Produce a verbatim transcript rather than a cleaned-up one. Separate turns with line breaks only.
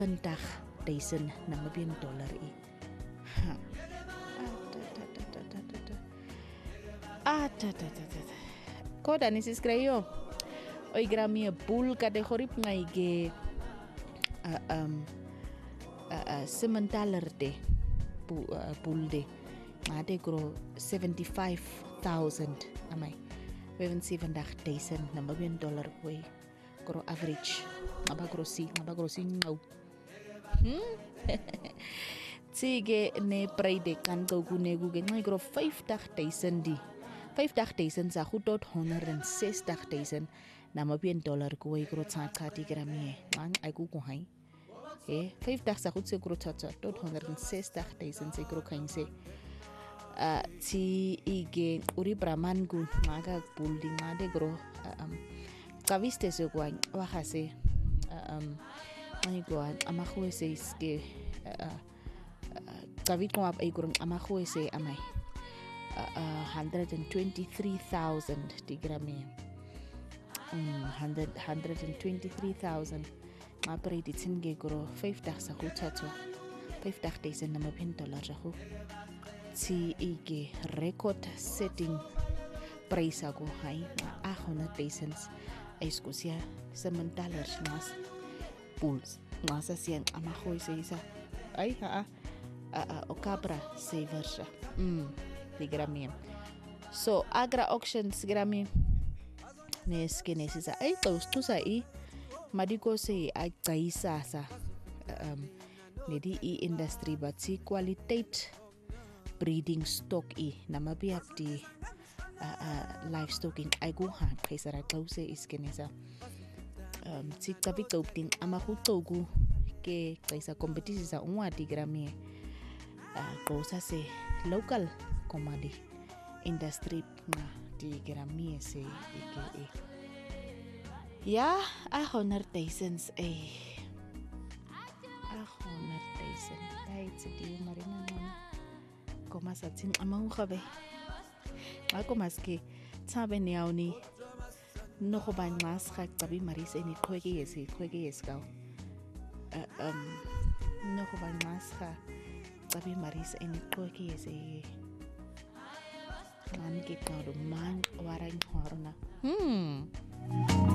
twintig duisend Namibian dollar i. Ha. Ah, ta ta ta ta. Koda ni siskrayo. Oi grami bull kategori ngaige uh, um uh, uh, sementaler de bu, uh, bull de. Ade gro seventy-five thousand amai. seventy-seven thousand Namibian dollar way. Gro average. Aba grossi, aba grossi ngau. Hmm? Sige ne preide kan go gune guge ngai gro fifty thousand di. fifty thousand sa goed tot one hundred sixty thousand Namibian dollar go gro tsakati gramie. Man ai gu go hai. Eh, fifty sa goed se gro tsatsa tot one hundred sixty thousand se gro kain se. Uh, ti ige uri braman gu maga building ngade gro um kaviste se kwa wakase um ai gwa amakhwese iske kavit ko ap ay gro amakhwese amai one hundred twenty-three thousand digrami um one hundred twenty-three thousand ma predi tinge gro fifty sa go thatwa fifty thousand Namibian dollar jago ti ige record setting price go high one hundred thousand eskusia sementaler mas pools ngasa sian amahoy sa isa ay ha a okabra saversha mm digrami so agra auctions grami nes kenesisa ay tos tu sa i madiko se ay kaisa sa um nedi i industry but si quality breeding stock i Namibia di uh, uh, livestock in aiguha presara close is kenesa um si kapito ting amahutogu ke kaisa competition sa unwa di grami uh, cosa se local komadi industry na di grami se ike ya a hundred thousands eh a hundred thousand dai di marina koma sa ting amang khabe ako maske tsabe niauni no go ba ngas ga tsabi marise ni khweke yesi khweke yeska um no go ba ngas ga tsabi marise ni khweke yesi man ke ka do man warang horna hmm